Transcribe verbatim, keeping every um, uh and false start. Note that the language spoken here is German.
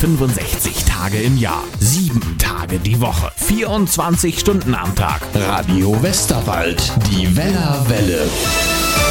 dreihundertfünfundsechzig Tage im Jahr, sieben Tage die Woche, vierundzwanzig Stunden am Tag. Radio Westerwald, die Weller Welle.